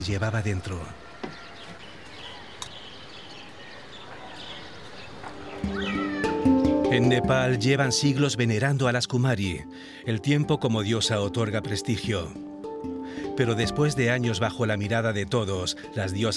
llevaba dentro. En Nepal llevan siglos venerando a las Kumari. El tiempo como diosa otorga prestigio. Pero después de años bajo la mirada de todos, las diosas